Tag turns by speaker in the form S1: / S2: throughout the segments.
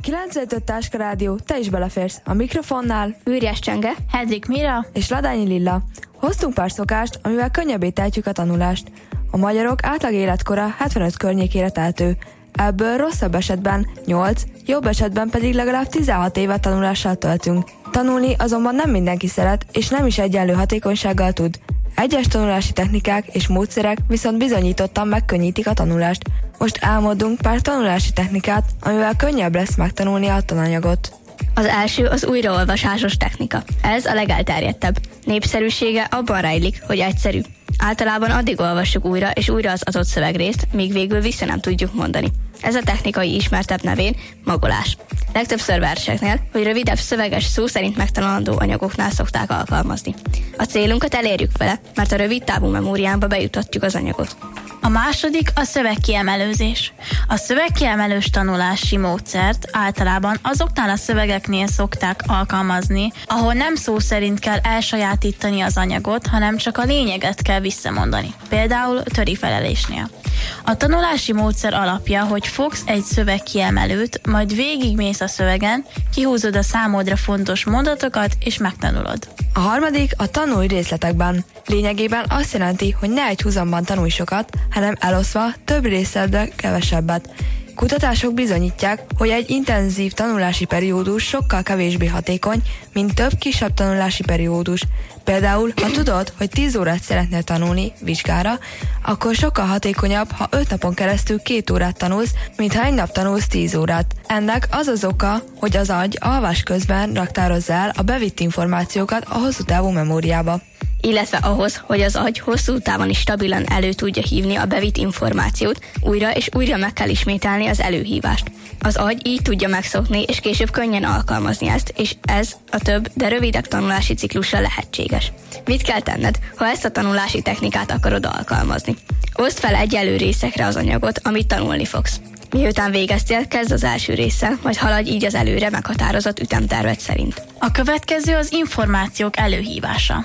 S1: 95 Táska Rádió, te is beleférsz. A mikrofonnál
S2: Ürjes Csenge,
S3: Hedvig Mira
S1: és Ladányi Lilla. Hoztunk pár szokást, amivel könnyebbé tehetjük a tanulást. A magyarok átlag életkora 75 környékére tehető. Ebből rosszabb esetben 8, jobb esetben pedig legalább 16 évet tanulással töltünk. Tanulni azonban nem mindenki szeret, és nem is egyenlő hatékonysággal tud. Egyes tanulási technikák és módszerek viszont bizonyítottan megkönnyítik a tanulást. Most álmodunk pár tanulási technikát, amivel könnyebb lesz megtanulni a tananyagot.
S2: Az első az újraolvasásos technika. Ez a legelterjedtebb. Népszerűsége abban rejlik, hogy egyszerű. Általában addig olvassuk újra és újra az adott szövegrészt, míg végül vissza nem tudjuk mondani. Ez a technikai ismertebb nevén magolás. Legtöbbször verseknél, hogy rövidebb szöveges szó szerint megtanulandó anyagoknál szokták alkalmazni. A célunkat elérjük vele, mert a rövid távú memóriába bejutatjuk az anyagot.
S3: A második a szövegkiemelőzés. A szövegkiemelős tanulási módszert általában azoknál a szövegeknél szokták alkalmazni, ahol nem szó szerint kell elsajátítani az anyagot, hanem csak a lényeget kell visszamondani. Például törifelelésnél. A tanulási módszer alapja, hogy fogsz egy szövegkiemelőt, majd végigmész a szövegen, kihúzod a számodra fontos mondatokat és megtanulod.
S1: A harmadik a tanulj részletekben. Lényegében azt jelenti, hogy ne egy húzamban tanulj sokat, hanem eloszva több részletbe kevesebbet. Kutatások bizonyítják, hogy egy intenzív tanulási periódus sokkal kevésbé hatékony, mint több kisebb tanulási periódus. Például, ha tudod, hogy 10 órát szeretnél tanulni vizsgára, akkor sokkal hatékonyabb, ha 5 napon keresztül 2 órát tanulsz, mint ha egy nap tanulsz 10 órát. Ennek az az oka, hogy az agy alvás közben raktározza el a bevitt információkat a hosszú távú memóriába.
S2: Illetve ahhoz, hogy az agy hosszú távon is stabilan elő tudja hívni a bevitt információt, újra és újra meg kell ismételni az előhívást. Az agy így tudja megszokni és később könnyen alkalmazni ezt, és ez a több, de rövidebb tanulási ciklusra lehetséges. Mit kell tenned, ha ezt a tanulási technikát akarod alkalmazni? Oszd fel egyenlő részekre az anyagot, amit tanulni fogsz. Miután végeztél, kezd az első résszel, majd haladj így az előre meghatározott ütemtervet szerint.
S3: A következő az információk előhívása.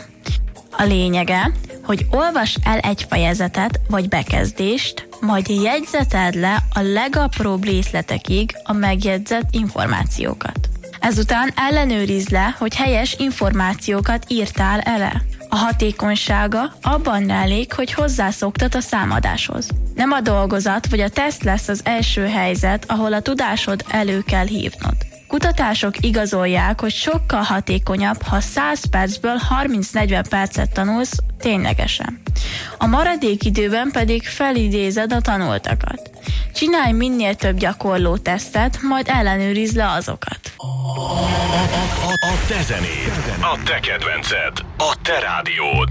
S3: A lényege, hogy olvasd el egy fejezetet vagy bekezdést, majd jegyzeted le a legapróbb részletekig a megjegyzett információkat. Ezután ellenőrizd le, hogy helyes információkat írtál ele. A hatékonysága abban rejlik, hogy hozzászoktad a számadáshoz. Nem a dolgozat vagy a teszt lesz az első helyzet, ahol a tudásod elő kell hívnod. Kutatások igazolják, hogy sokkal hatékonyabb, ha 100 percből 30-40 percet tanulsz ténylegesen. A maradék időben pedig felidézed a tanultakat. Csinálj minél több gyakorló tesztet, majd ellenőrizd le azokat.
S4: A te zenéd, a te kedvenced, a te rádiód.